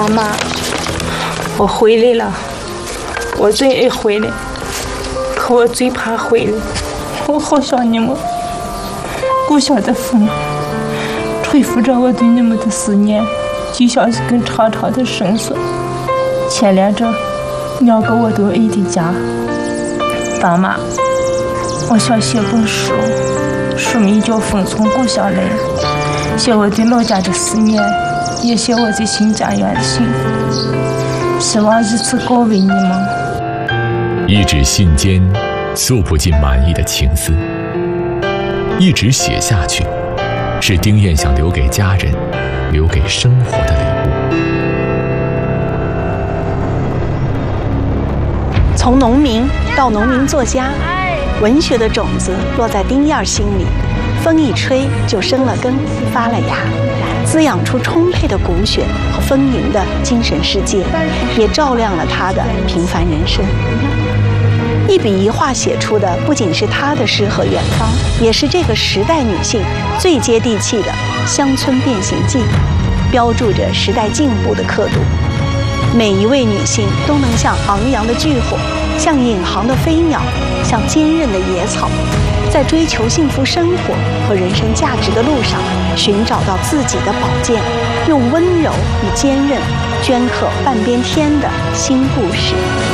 爸妈，我回来了，我最爱回来，可我最怕回来。我好想你们，故乡的风吹拂着我对你们的思念，就像是根长长的绳索，牵连着2个我都爱的家。爸妈，我想写本书，书名叫《风从故乡来》，写我对老家的思念，也写我在新家园的幸福，希望以此告慰你们。 一纸信笺诉不尽满意的情思，一直写下去，是丁燕想留给家人，留给生活的礼物。 从农民到农民作家，文学的种子落在丁燕心里，风一吹就生了根，发了芽，滋养出充沛的骨血和丰盈的精神世界，也照亮了她的平凡人生。一笔一画写出的不仅是她的诗和远方，也是这个时代女性最接地气的乡村变形记，标注着时代进步的刻度。每一位女性都能像昂扬的巨火，像引航的飞鸟，像坚韧的野草，在追求幸福生活和人生价值的路上，寻找到自己的宝剑，用温柔与坚韧镌刻半边天的新故事。